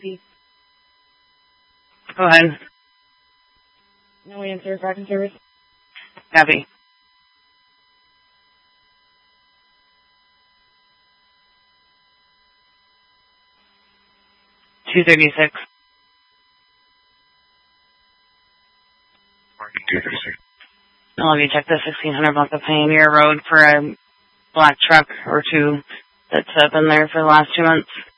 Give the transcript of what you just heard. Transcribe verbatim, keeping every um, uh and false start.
Peace. Go ahead. No answer. Tracking service. Copy. two thirty-six. two thirty-six. I'll have you check the sixteen hundred block of Pioneer Road for a black truck or two that's uh, been there for the last two months.